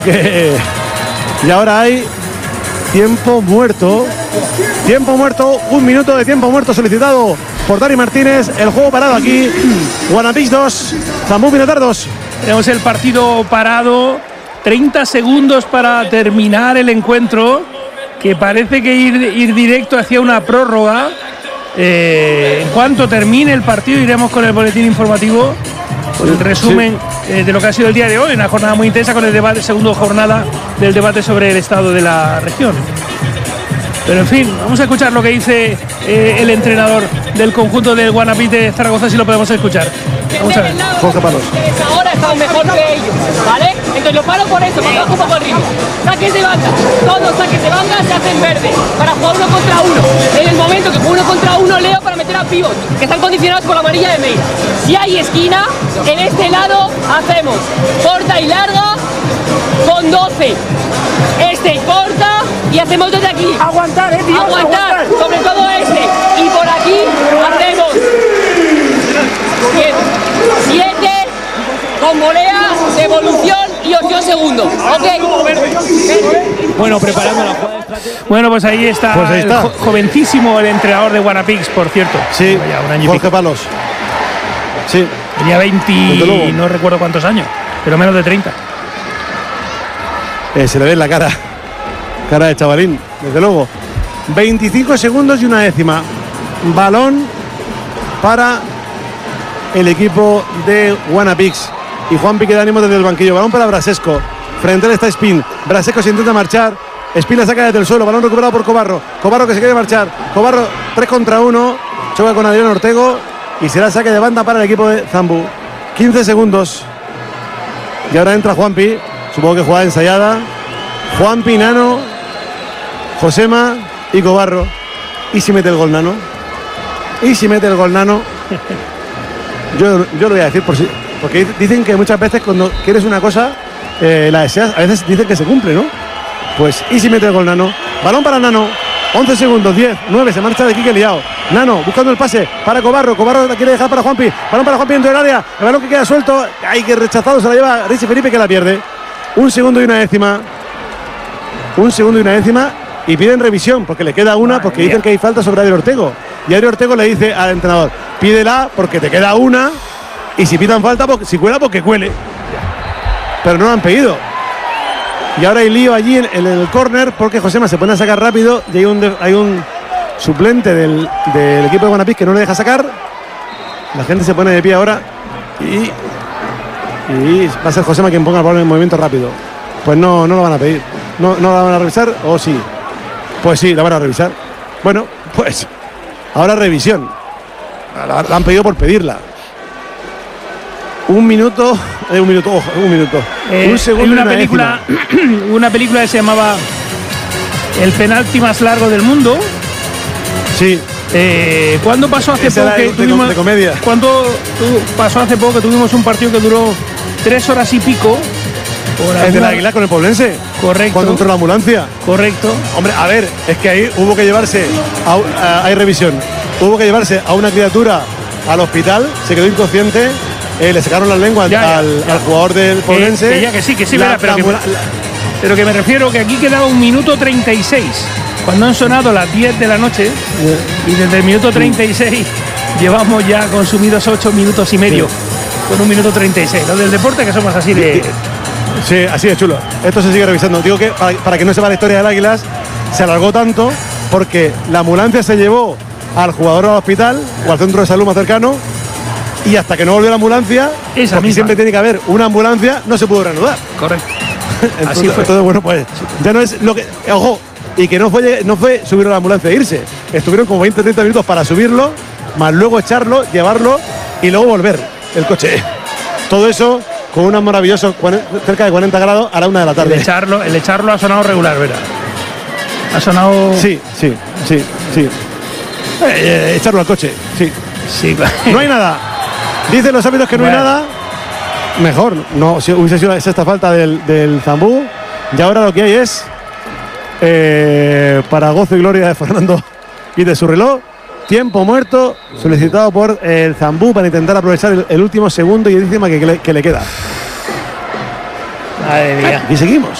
Y ahora hay tiempo muerto. Tiempo muerto, 1 minuto de tiempo muerto solicitado por Dani Martínez. El juego parado aquí. Wanapix 2, Zambú Minotaur 2. Tenemos el partido parado. 30 segundos para terminar el encuentro, que parece que ir directo hacia una prórroga. En cuanto termine el partido iremos con el boletín informativo, con el resumen de lo que ha sido el día de hoy, una jornada muy intensa con el debate, segunda jornada del debate sobre el estado de la región. Pero en fin, vamos a escuchar lo que dice el entrenador del conjunto del Wanapix de Zaragoza, si lo podemos escuchar. Vamos a ver. Jorge Palos. Ahora estamos mejor que ellos, ¿vale? Entonces lo paro por eso, para que bajo un poco el ritmo. Saques de banda, todos saques de banda se hacen verde, para jugar 1 contra 1. En el momento que juego 1 contra 1, leo para meter a pivot, que están condicionados por la amarilla de Meira. Si hay esquina, en este lado hacemos corta y larga con 12. Este corta y hacemos desde aquí. Aguantar, tío. Aguantar, sobre todo este. Y por aquí hacemos 7 con volea, devolución y opción segundo. Ok. Bueno, preparando la jugada. Bueno, pues ahí está, el jovencísimo, el entrenador de Wanapix, por cierto. Sí, ya un año Jorge Palos. Sí. Tenía 20, no recuerdo cuántos años, pero menos de 30. Se le ve en la cara de chavalín, desde luego. 25 segundos y 1 décima. Balón para el equipo de Wanapix. Y Juanpi que da ánimo desde el banquillo. Balón para Brasesco. Frente a él está Spin. Brasesco se intenta marchar. Spin la saca desde el suelo. Balón recuperado por Cobarro. Cobarro que se quiere marchar. Cobarro 3 contra 1. Choca con Adrián Ortego. Y será saque de banda para el equipo de Zambú. 15 segundos. Y ahora entra Juanpi. Supongo que jugada ensayada. Juanpi, Nano, Josema y Cobarro. ¿Y si mete el gol Nano? ¿Y si mete el gol Nano? Yo lo voy a decir por si. Porque dicen que muchas veces cuando quieres una cosa, la deseas, a veces dicen que se cumple, ¿no? Pues, ¿y si mete el gol Nano? Balón para Nano. 11 segundos, 10, 9, se marcha de Quique liado. Nano buscando el pase para Cobarro. Cobarro la quiere dejar para Juanpi. Balón para Juanpi dentro del área. El balón que queda suelto. Ay, que rechazado se la lleva Richie Felipe, que la pierde. 1 segundo y 1 décima. 1 segundo y 1 décima. Y piden revisión porque le queda una, porque dicen que hay falta sobre Adrián Ortego. Y Adrián Ortego le dice al entrenador: pídela porque te queda una. Y si pitan falta, si cuela, porque cuele. Pero no lo han pedido. Y ahora hay lío allí en el córner porque Josema se pone a sacar rápido. Y hay un suplente del equipo de Wanapix que no le deja sacar. La gente se pone de pie ahora. Y va a ser Josema quien ponga el balón en movimiento rápido. Pues no lo van a pedir. ¿No la van a revisar o sí? Pues sí, la van a revisar. Bueno, pues ahora revisión. La han pedido por pedirla. 1 minuto. Un minuto. Un segundo. Una película que se llamaba El penalti más largo del mundo. Sí. ¿Cuándo pasó hace poco que tuvimos de comedia? ¿Cuándo pasó hace poco que tuvimos un partido que duró 3 horas y pico? ¿El del Aguilar con el Poblense? Correcto. Cuando entró la ambulancia. Correcto. Hombre, a ver, es que ahí hubo que llevarse hay revisión. Hubo que llevarse a una criatura al hospital, se quedó inconsciente, le sacaron las lenguas al jugador del Poblense. Que sí, pero que me refiero que aquí quedaba 1 minuto 36. Cuando han sonado las 10 de la noche y desde el minuto 36 llevamos ya consumidos 8 minutos y medio. Con 1 minuto 36. Los del deporte que somos así de... Sí, así de chulo. Esto se sigue revisando. Digo que para que no sepa la historia del Águilas, se alargó tanto porque la ambulancia se llevó al jugador al hospital o al centro de salud más cercano, y hasta que no volvió la ambulancia, porque siempre tiene que haber una ambulancia, no se pudo reanudar. Correcto. Entonces, así fue. Todo bueno, pues ya no es lo que... Ojo, y que no fue subir a la ambulancia e irse. Estuvieron como 20-30 minutos para subirlo, más luego echarlo, llevarlo y luego volver el coche. Todo eso con unos maravillosos cerca de 40 grados a la 1 de la tarde. El echarlo ha sonado regular, ¿verdad? Ha sonado... Sí. Echarlo al coche, sí. No hay nada. Dicen los árbitros que no hay nada. Mejor, no, si hubiese sido esta falta del Zambú. Y ahora lo que hay es, para gozo y gloria de Fernando y de su reloj, tiempo muerto solicitado por el Zambú para intentar aprovechar el último segundo y décima que le queda. Madre mía. Aquí seguimos.